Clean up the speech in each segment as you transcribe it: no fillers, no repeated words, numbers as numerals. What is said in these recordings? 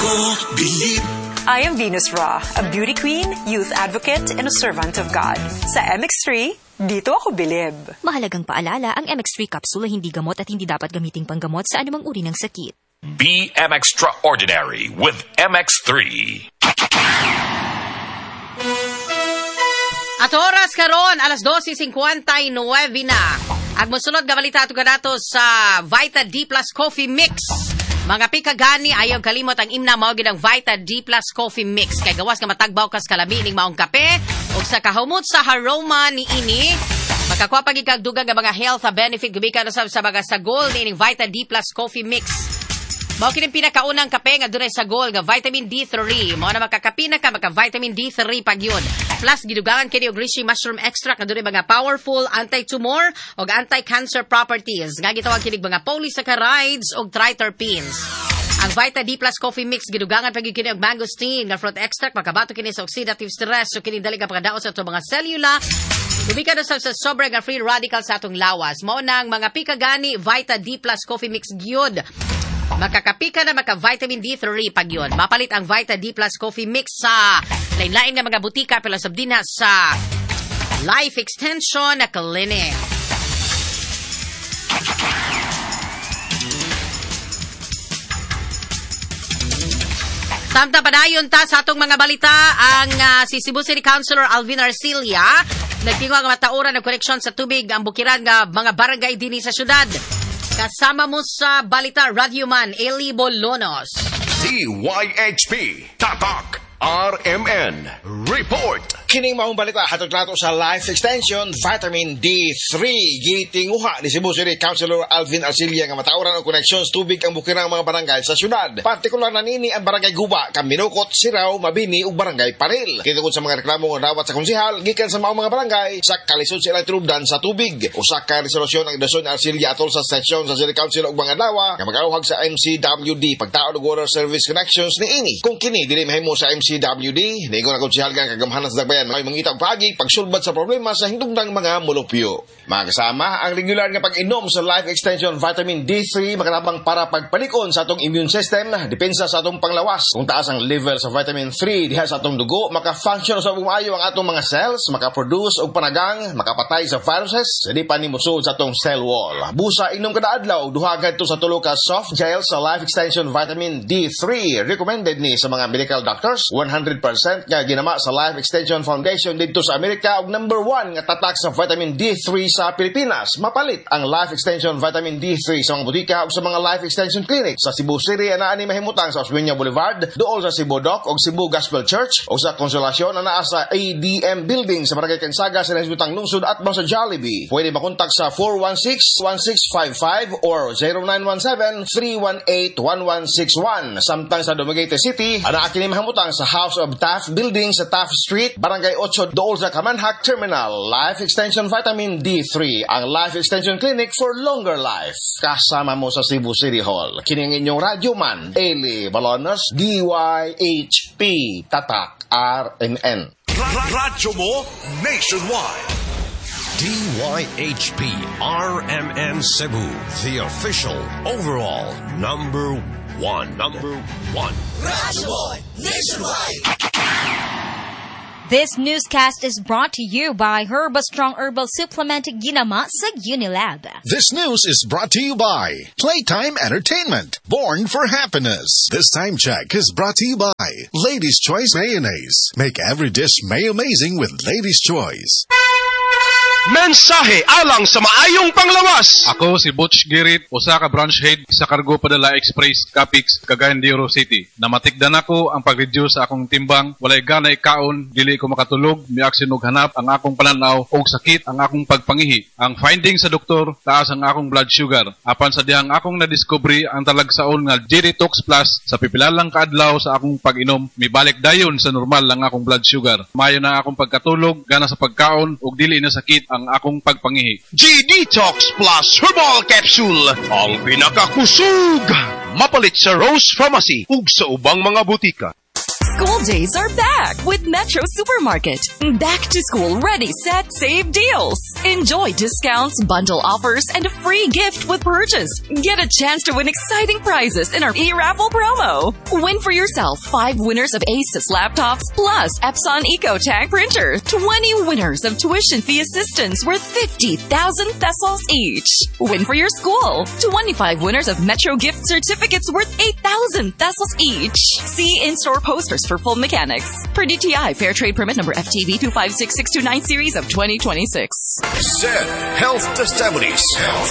bilib. I am Venus Ra, a beauty queen, youth advocate, and a servant of God. Sa MX3, dito ako bilib. Mahalagang paalala, ang MX3 capsule ay hindi gamot at hindi dapat gamiting panggamot sa anumang uri ng sakit. Be extraordinary with MX3. At oras karon, alas 12:59 na. Ang musunod nga balita ato kanato sa Vita D Plus Coffee Mix. Mga pikagani, ayaw kalimot ang imna mao gid ang Vita D Plus Coffee Mix. Kay gawas nga matagbaw kas kalami ning maong kape ug sa kahumot sa aroma ni ini, makakuha pa gid kag dugang nga mga health benefit gikan sa mga sagol ni Vita D Plus Coffee Mix. Mao kining pinakaunang kape nga dunay sagol nga vitamin D3. Mao na makakapina ka maka vitamin D3 pag yun. Plus gidugangan kini og reishi mushroom extract nga dunay mga powerful anti-tumor ug anti-cancer properties. Nga gitawag kini mga polysaccharides ug triterpenes. Ang Vita D Plus Coffee Mix gidugangan pag kini og mangosteen nga fruit extract makabato kini sa oxidative stress so kini dali ka pagkadaot sa mga selula. Lumika na sa sobrang nga free radicals sa atong lawas. Mao nang mga pikagani Vita D Plus Coffee Mix gyud. Makakapi ka na maka-vitamin D3 pag yun. Mapalit ang Vita D Plus Coffee Mix sa lain-lain nga mga butika pala sabdina sa Life Extension na Clinic. Samtang padayon ta sa atong mga balita, ang si Cebu City Councilor Alvin Arcilia nagtingwa nga matauran ng koneksyon sa tubig ang bukiran nga mga barangay dinhi sa syudad. Kasama mo sa balita, Radyoman Eli Bolonos. DYHP Tatak RMN Report. Kining maong balita hatod nato sa Life Extension Vitamin D3 gitinguha ni Cebu City Councilor Alvin Arcilia nga matauran og koneksyon sa tubig ang bukirang mga barangay sa syudad. Partikular na nini ang barangay Guba, Kaminukot, Siraw, Mabini ug barangay Paril. Kitungod sa mga reklamo nga dawat sa konsehal gikan sa maong mga barangay sa kalisod sila tulubdan sa tubig. Usa ka resolusyon ang idasyon ni Arcilia atol sa sesyon sa City Council ug mga adlaw nga magauhag sa MCWD pagtaod og water service connections ni ini. Kung kini dili mahimo sa MCWD, nigo na konsehal nga kagamhanan sa dagbayan may mangitang pagi pagsulbad sa problema sa hindungdang mga molupyo. Mga kasama, ang regular nga pag-inom sa Life Extension Vitamin D3 makanabang para pagpalikon sa atong immune system, depensa sa atong panglawas. Kung taas ang level sa vitamin 3 diha sa atong dugo, maka-function sa bumayo ang atong mga cells, maka-produce og panagang, makapatay sa viruses, di pa ni musud sa atong cell wall. Busa inom kada adlaw, duha kadto sa tulo ka soft gel sa Life Extension Vitamin D3. Recommended ni sa mga medical doctors, 100% nga ginama sa Life Extension Foundation dito sa Amerika og number 1 nga tatak sa vitamin D3 sa Pilipinas. Mapalit ang Life Extension Vitamin D3 sa mga butika ug sa mga Life Extension Clinic sa Cebu City ana ani mahimutang sa Osmeña Boulevard, duol sa Cebu Dock ug Cebu Gospel Church o sa Consolacion ana sa ADM Building sa Barangay Kansaga sa Nasibutang Lungsod at sa Jollibee. Pwede makontak sa 416-1655 or 0917-318-1161. Samtang sa Dumaguete City, ana kini mahimutang sa House of Taft Building sa Taft Street, Barangay 8 dool sa Kamanhak Terminal. Life Extension Vitamin D3, ang Life Extension Clinic for longer life. Kasama mo sa Cebu City Hall. Kini ang inyong radyoman, Eli Balonos, DYHP Tatak RMN. Radyo mo nationwide. DYHP RMN Cebu, the official overall number one. Radyo mo nationwide. This newscast is brought to you by Herba Strong Herbal Supplement Ginama sa Unilab. This news is brought to you by Playtime Entertainment, born for happiness. This time check is brought to you by Lady's Choice Mayonnaise. Make every dish may amazing with Lady's Choice. Mensahe alang sa maayong panglawas. Ako si Butch Girit, usa ka branch head sa Cargo Padala Express, Capix, Cagayan de Oro City. Namatikdan ako ang pag-reduce sa akong timbang, walay ganay kaon, dili ko makatulog, miaksin og hanap ang akong pananaw og sakit ang akong pagpangihi. Ang finding sa doktor, taas ang akong blood sugar. Apan sa dihang akong nadiscovery ang talagsaon nga G-Detox Plus sa pipilalang kaadlaw sa akong pag-inom, mibalik dayon sa normal lang akong blood sugar. Mayo na akong pagkatulog, gana sa pagkaon og dili na sakit ang akong pagpangihi. G-Detox Plus Herbal Capsule, ang pinakakusog. Mapalit sa Rose Pharmacy ug sa ubang mga butika. School days are back with Metro Supermarket. Back to school ready, set, save deals. Enjoy discounts, bundle offers, and a free gift with purchase. Get a chance to win exciting prizes in our e-raffle promo. Win for yourself 5 winners of Asus laptops plus Epson EcoTank printer. 20 winners of tuition fee assistance worth 50,000 pesos each. Win for your school 25 winners of Metro gift certificates worth 8,000 pesos each. See in-store posters for full mechanics. Per DTI Fair Trade Permit number FTB 256629 series of 2026. Said Health Testimonies.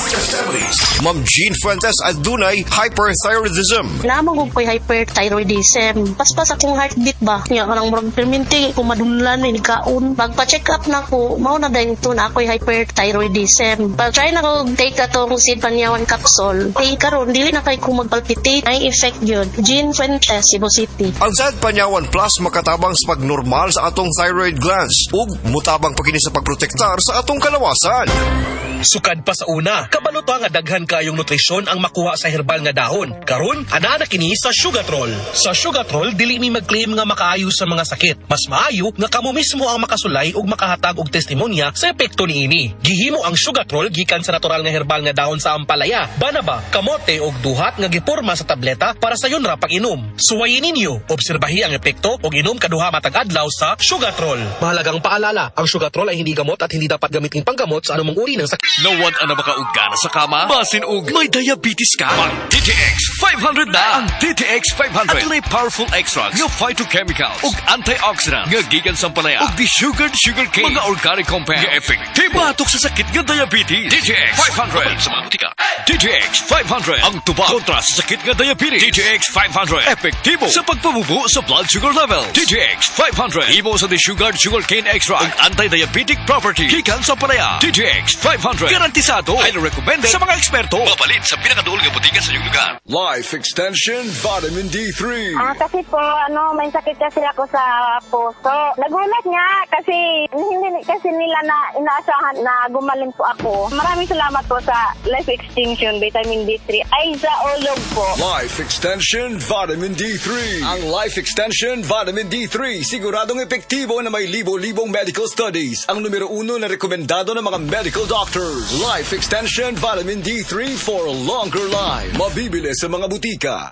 Ma'am Jean Fuentes adunay hyperthyroidism. Namang ko'y hyperthyroidism. Paspas akong heartbeat ba? Nga kanang murag perminti ko madunlan ni kaon. Magpa-check up na ko, mao na dahil ito na ako'y hyperthyroidism. Pag-try na ko take atong Sid Panyawan capsule. Karon dili na kay ko magpalpitate. Ay effect yun. Jean Fuentes, Cebu City. Ang Sad Panyawan Plus makatabang sa pagnormal sa atong thyroid glands ug mutabang pagkini sa pagprotektar sa atong kalawasan. Sukad pa sa una, kabaluto nga daghan kayong nutrisyon ang makuha sa herbal nga dahon. Karon, ana na kini sa Sugatrol. Sa Sugatrol, dili mi mag-claim nga makaayo sa mga sakit. Mas maayo nga kamo mismo ang makasulay ug makahatag og testimonya sa epekto niini. Gihimo ang Sugatrol gikan sa natural nga herbal nga dahon sa ampalaya, banaba, kamote ug duhat nga giporma sa tableta para sa yon ra pag-inom. Suwayin ninyo, obserbahi ang epekto ug inom kaduha matag adlaw sa Sugatrol. Mahalagang paalala, ang Sugatrol ay hindi gamot at hindi dapat gamitin panggamot sa anumang uri ng sakit. Nawan ana makaugana sa kama? Basin ug may diabetes ka? Ang DTX 500 na! Ang DTX 500 adunay powerful extracts nga phytochemicals ug antioxidants nga gikan sa palaya ug desugared sugarcane mga organic compounds nga epektibo batok sa sakit nga diabetes. DTX 500 sa mga butika. DTX 500 ang tubag kontra sa sakit nga diabetes. DTX 500 epektibo sa pagpabubo sa blood sugar level. DTX 500 imo sa desugared sugarcane extract ug anti-diabetic property gikan sa palaya. DTX 500 garantisado ay recommended sa mga eksperto. Mapalit sa pinakaduol nga butika sa inyong lugar. Life Extension Vitamin D3. Kasi po, may sakit kasi ako sa puso. Nagulat nga kasi hindi kasi nila na inaasahan na gumaling po ako. Maraming salamat po sa Life Extension Vitamin D3. Ay sa ulog po. Life Extension Vitamin D3. Ang Life Extension Vitamin D3 siguradong epektibo na may libo-libong medical studies. Ang numero 1 na rekomendado ng mga medical doctors. Life Extension Vitamin D3 for a longer life. Mabibili sa mga butika.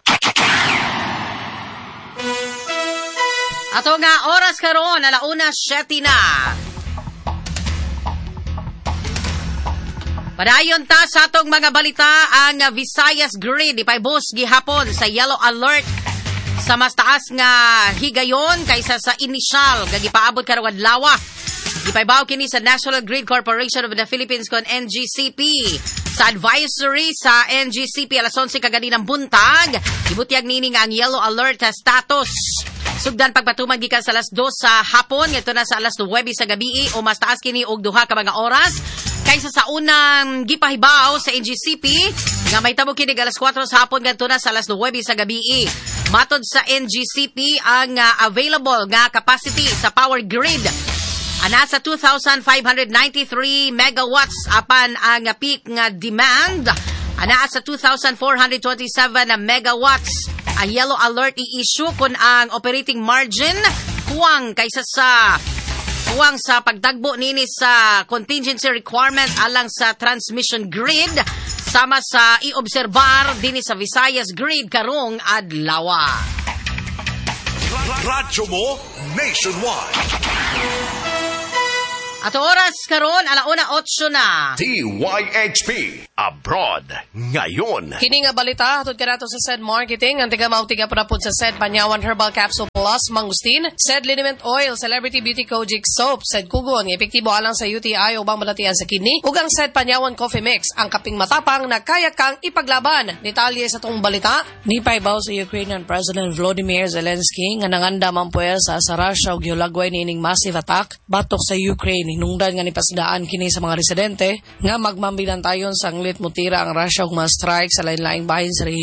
Ato nga oras karon, 1:07 na. Padayon ta sa atong mga balita ang Visayas Grid ipaibos gihapon sa yellow alert sa mas taas nga higayon kaysa sa inisyal nga gipaabot karong adlaw. Ipaibaw kini sa National Grid Corporation of the Philippines kon NGCP. Sa advisory sa NGCP alas 11 kaganinang buntag, ibutyag nini nga ang yellow alert status. Sugdan pagpatuman gikan sa alas 2 sa hapon ngadto na sa alas 9 sa gabi o mas taas kini og duha ka mga oras kaysa sa unang gipahibaw sa NGCP nga may tabo kini alas 4 sa hapon ngadto na sa alas 9 sa gabi. Matod sa NGCP ang available nga capacity sa power grid nasa 2,593 megawatts apan ang peak nga demand nasa 2,427 megawatts. Ang yellow alert i-issue kung ang operating margin kuwang sa pagtagbo nini sa contingency requirement alang sa transmission grid sama sa i-obserbar dinhi sa Visayas Grid karong adlaw. Radyo mo nationwide. Ato oras karon 1:08 na. DYHP Abroad ngayon. Kini nga balita hatod kanato sa SED Marketing ang tiga prapod sa SED Panyawan Herbal Capsule Plus Mangustin, SED Liniment Oil, Celebrity Beauty Kojic Soap, SED Kugon, epektibo alang sa UTI ubang balatian sa kidney, ug ang SED Panyawan Coffee Mix, ang kaping matapang na kaya kang ipaglaban. Detalye sa tong balita ni paibaw sa Ukrainian President Volodymyr Zelensky nga nangandamang puwersa sa Russia ug giulagway niining massive attack batok sa Ukraine. Hinungdan nga ni pasdaan kini sa mga residente nga magmambilantayon sa anglit mutira ang Russia ug mga strike sa lain-laing bahin sa